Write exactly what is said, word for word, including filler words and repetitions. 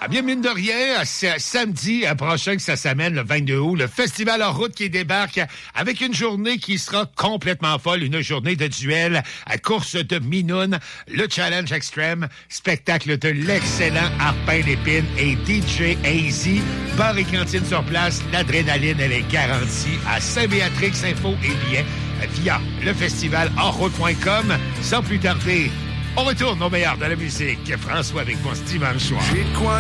Ah bien, mine de rien, c'est samedi prochain que ça s'amène, le vingt-deux août, le Festival en route qui débarque avec une journée qui sera complètement folle, une journée de duel, à course de minoune, le challenge extrême, spectacle de l'excellent Arpin Lépine et D J A Z, bar et cantine sur place, l'adrénaline, elle est garantie à Saint-Béatrix, info et billets via le festival en route point com. Sans plus tarder, on retourne au meilleur de la musique. François avec moi ce dimanche soir. J'ai de quoi